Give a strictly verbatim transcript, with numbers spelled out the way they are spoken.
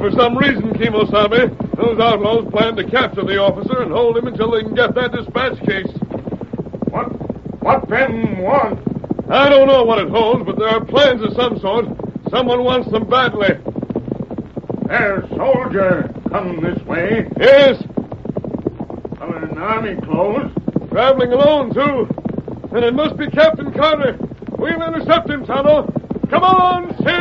For some reason, Kimosabe, those outlaws plan to capture the officer and hold him until they can get that dispatch case. What? What Ben want? I don't know what it holds, but there are plans of some sort. Someone wants them badly. There's a soldier come this way. Yes. Covered in army clothes. Traveling alone, too. And it must be Captain Carter. We'll intercept him, Tonto. Come on, Sid!